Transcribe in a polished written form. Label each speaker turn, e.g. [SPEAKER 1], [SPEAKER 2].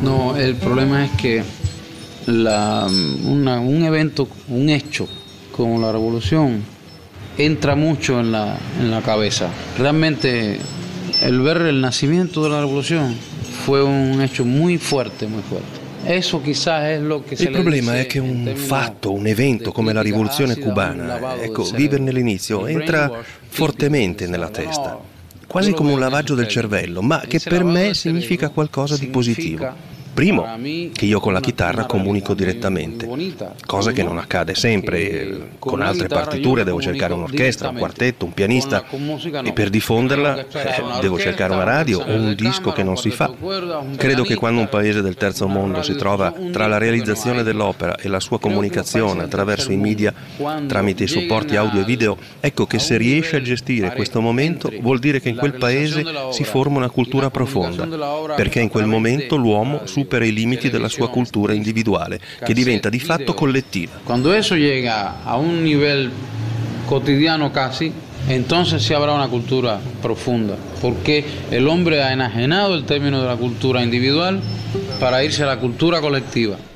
[SPEAKER 1] No, el problema es que un evento, un hecho como la revolución entra mucho en la cabeza. Realmente el ver el nacimiento de la revolución fue un hecho muy fuerte, muy fuerte. Eso quizás es lo que
[SPEAKER 2] Il problema è che un fatto, un evento come la rivoluzione cubana, ecco, viverne l'inizio entra fortemente nella testa, quasi come un lavaggio del cervello, ma che per me significa qualcosa di positivo. Primo, che io con la chitarra comunico direttamente, cosa che non accade sempre. Con altre partiture devo cercare un'orchestra, un quartetto, un pianista, e per diffonderla devo cercare una radio o un disco che non si fa. Credo che quando un paese del terzo mondo si trova tra la realizzazione dell'opera e la sua comunicazione attraverso i media tramite i supporti audio e video, ecco che se riesce a gestire questo momento vuol dire che in quel paese si forma una cultura profonda, perché in quel momento l'uomo supera i limiti della sua cultura individuale, che diventa di fatto collettiva.
[SPEAKER 1] Quando eso llega a un nivel cotidiano casi, entonces sí habrá una cultura profunda, porque el hombre ha enajenado el término de la cultura individual para irse a la cultura colectiva.